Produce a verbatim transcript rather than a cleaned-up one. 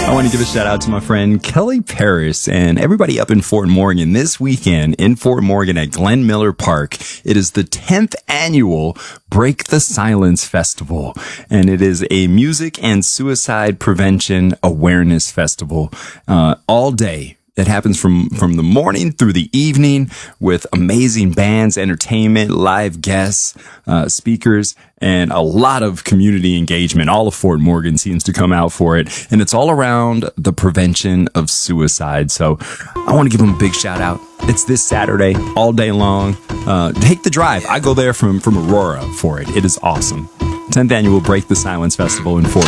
I want to give a shout out to my friend Kelly Paris and everybody up in Fort Morgan this weekend in Fort Morgan at Glenn Miller Park. It is the tenth annual Break the Silence Festival, and it is a music and suicide prevention awareness festival uh, all day. It happens from, from the morning through the evening with amazing bands, entertainment, live guests, uh, speakers, and a lot of community engagement. All of Fort Morgan seems to come out for it. And it's all around the prevention of suicide. So I want to give them a big shout out. It's this Saturday, all day long. Uh, take the drive. I go there from, from Aurora for it. It is awesome. tenth annual Break the Silence Festival in Fort